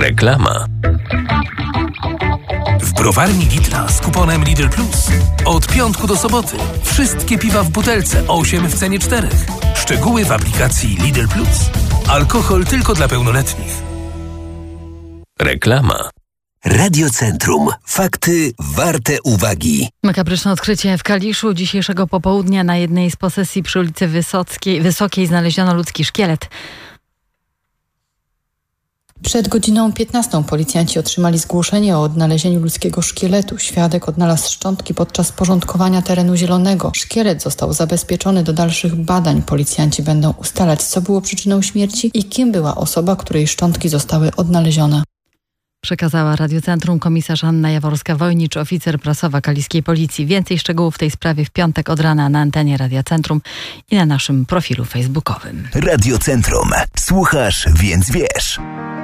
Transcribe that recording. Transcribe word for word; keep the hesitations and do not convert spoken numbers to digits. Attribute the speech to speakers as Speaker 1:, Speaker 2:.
Speaker 1: Reklama. W browarni Lidla z kuponem Lidl Plus od piątku do soboty wszystkie piwa w butelce osiem w cenie czterech. Szczegóły w aplikacji Lidl Plus. Alkohol tylko dla pełnoletnich. Reklama.
Speaker 2: Radiocentrum. Fakty warte uwagi.
Speaker 3: Makabryczne odkrycie w Kaliszu. Dzisiejszego popołudnia na jednej z posesji przy ulicy Wysockiej, Wysokiej znaleziono ludzki szkielet.
Speaker 4: Przed godziną piętnastą policjanci otrzymali zgłoszenie o odnalezieniu ludzkiego szkieletu. Świadek odnalazł szczątki podczas porządkowania terenu zielonego. Szkielet został zabezpieczony do dalszych badań. Policjanci będą ustalać, co było przyczyną śmierci i kim była osoba, której szczątki zostały odnalezione.
Speaker 3: Przekazała Radiocentrum komisarz Anna Jaworska-Wojnicz, oficer prasowa kaliskiej policji. Więcej szczegółów w tej sprawie w piątek od rana na antenie Radiocentrum i na naszym profilu facebookowym.
Speaker 2: Radiocentrum. Słuchasz, więc wiesz.